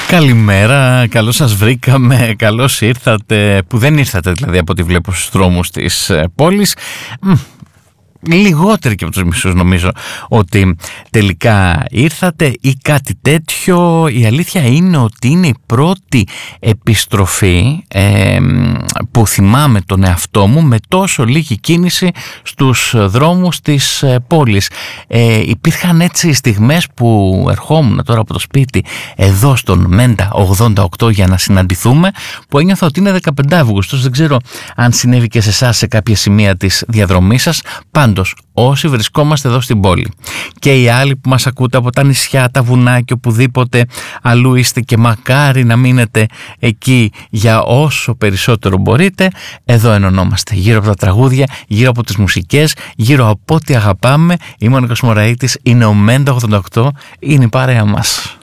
Καλημέρα, καλώς σας βρήκαμε, καλώς ήρθατε, που δεν ήρθατε δηλαδή από ό,τι βλέπω στους δρόμους της πόλης. Λιγότεροι και από τους μισούς νομίζω ότι τελικά ήρθατε ή κάτι τέτοιο. Η αλήθεια είναι ότι είναι η πρώτη επιστροφή που θυμάμαι τον εαυτό μου με τόσο λίγη κίνηση στους δρόμους της πόλης. Υπήρχαν έτσι στιγμές που ερχόμουν τώρα από το σπίτι εδώ στον Μέντα 88 για να συναντηθούμε, που ένιωθα ότι είναι 15 Αύγουστος. Δεν ξέρω αν συνέβη και σε εσάς σε κάποια σημεία της διαδρομής σας. Πάντως, όσοι βρισκόμαστε εδώ στην πόλη και οι άλλοι που μας ακούτε από τα νησιά, τα βουνά και οπουδήποτε αλλού είστε, και μακάρι να μείνετε εκεί για όσο περισσότερο μπορείτε, εδώ ενωνόμαστε γύρω από τα τραγούδια, γύρω από τις μουσικές, γύρω από ό,τι αγαπάμε. Είμαι ο Νίκος Μωραΐτης, είναι ο Μέντα 88, είναι η παρέα μας.